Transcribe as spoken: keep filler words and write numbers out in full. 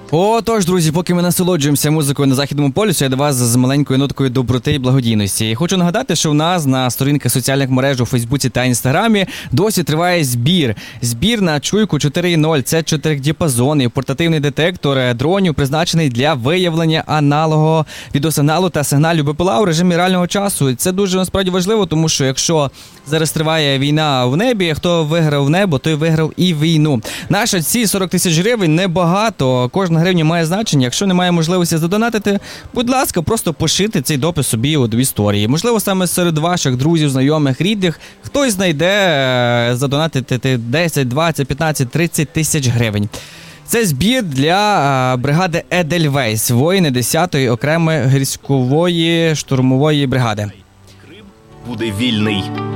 Отож, друзі, поки ми насолоджуємося музикою на Західному полюсі, я до вас з маленькою ноткою доброти і благодійності. І хочу нагадати, що в нас на сторінках соціальних мереж у Фейсбуці та Інстаграмі досі триває збір. Збір на чуйку чотири нуль. Це чотиридіапазонний портативний детектор дронів, призначений для виявлення аналогового відеосигналу та сигналів БПЛА у режимі реального часу. Це дуже насправді важливо, тому що якщо зараз триває війна в небі, хто виграв небо, той виграв і війну. Наша ці сорок тисяч гривень небагато. Кожна гривня має значення. Якщо немає можливості задонатити, будь ласка, просто пошити цей допис собі у історії. Можливо, саме серед ваших друзів, знайомих, рідних хтось знайде задонатити десять, двадцять, п'ятнадцять, тридцять тисяч гривень. Це збір для бригади Едельвейс, воїни десятої окремої гірськової штурмової бригади. Крим буде вільний.